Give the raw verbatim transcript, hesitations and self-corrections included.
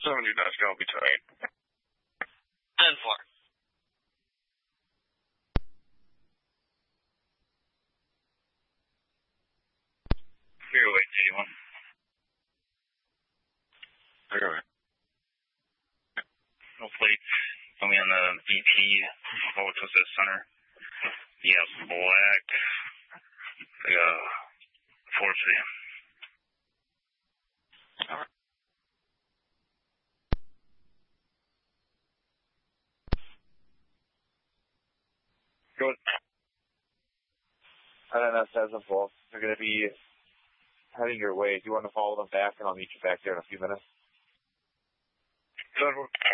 seventy Dutch, I'll be tight. ten four. Clear away, eighty-one. Clear away. No plates. Put me on the B P. Hold to the center. Yeah, black. Like a four three. All right. Good. I N S has them both. They're going to be heading your way. Do you want to follow them back, and I'll meet you back there in a few minutes? Good.